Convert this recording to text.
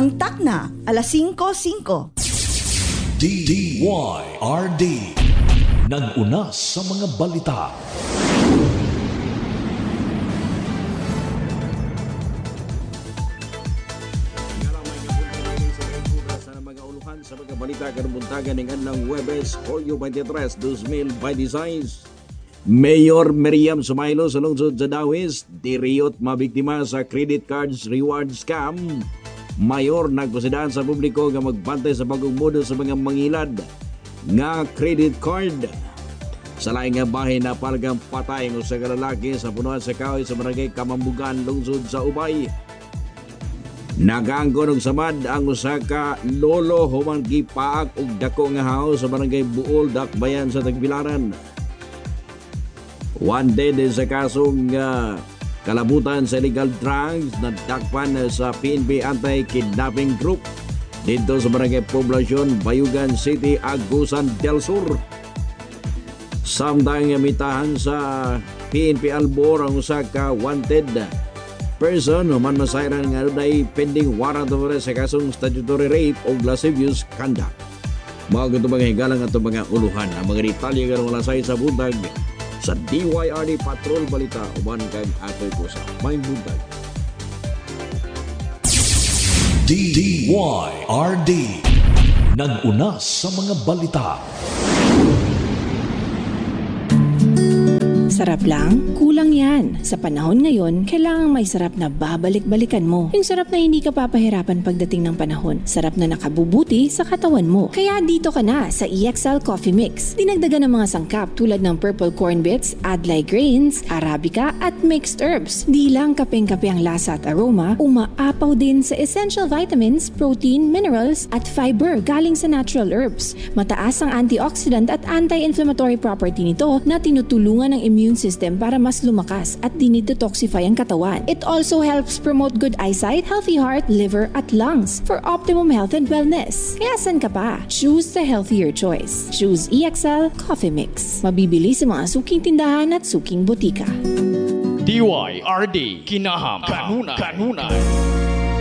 Ang takna, alas 5:05. DYRD nag-una sa mga balita. Sa mga balita karubuntagan ng anlang Webes, Hulyo 23, 2026. Mayor Miriam Sumailo sa lungsod sa Dawis, diriyot mabiktima sa credit cards reward scam. Mayor nagpasidaan sa publiko nga magbantay sa bagong modo sa mga mangilad nga credit card. Sa laing nga bahay na palgang patay ng usa ka lalaki sa punuan sa kahoy sa barangay Kamambugan, lungsod sa Ubay. Naganggo ng samad ang usa ka lolo human gipaak og dako nga hawo sa barangay Buol, Dakbayan sa Tagbilaran. One dead sa kasong kalabutan sa illegal drugs na dakpan sa PNP Anti-Kidnapping Group dito sa barangay Poblacion, Bayugan City, Agusan del Sur. Samtang mitahan sa PNP Albor ang usa ka wanted person human masayran nga day pending warrant of arrest sa kasong statutory rape o lascivious conduct. Mga mga higalang at mga uluhan ang mga detalye nga wala sa buntag sa DYRD Patrol Balita uban kag atoy pusa. May buntag. DYRD nag-una sa mga balita. Sarap lang? Kulang yan. Sa panahon ngayon, kailangang may sarap na babalik-balikan mo. Yung sarap na hindi ka papahirapan pagdating ng panahon. Sarap na nakabubuti sa katawan mo. Kaya dito ka na sa EXL Coffee Mix. Dinagdagan ng mga sangkap tulad ng purple corn bits, adlai grains, arabica at mixed herbs. Di lang kapeng-kape ang lasa at aroma, umaapaw din sa essential vitamins, protein, minerals at fiber galing sa natural herbs. Mataas ang antioxidant at anti-inflammatory property nito na tinutulungan ng immune system para mas lumakas at dinidetoxify ang katawan. It also helps promote good eyesight, healthy heart, liver at lungs for optimum health and wellness. Kaya san ka pa? Choose the healthier choice. Choose EXL Coffee Mix. Mabibili sa mga suking tindahan at suking butika. DYRD Kinaham Kanunay.